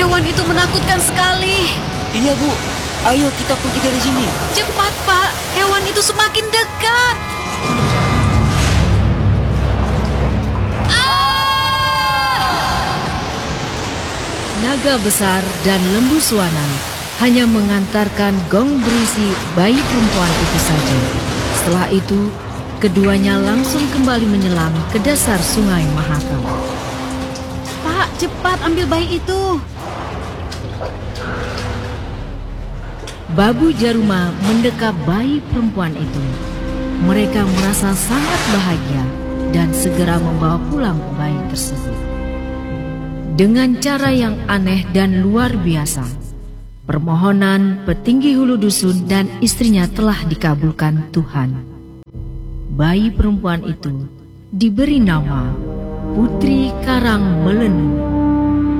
hewan itu menakutkan sekali. Iya Bu, ayo kita pergi dari sini. Cepat Pak, hewan itu semakin dekat. Naga besar dan lembu suana hanya mengantarkan gong berisi bayi perempuan itu saja. Setelah itu, keduanya langsung kembali menyelam ke dasar sungai Mahakam. Pak, cepat ambil bayi itu. Babu Jaruma mendekap bayi perempuan itu. Mereka merasa sangat bahagia dan segera membawa pulang bayi tersebut. Dengan cara yang aneh dan luar biasa, permohonan petinggi hulu dusun dan istrinya telah dikabulkan Tuhan. Bayi perempuan itu diberi nama Putri Karang Melenu.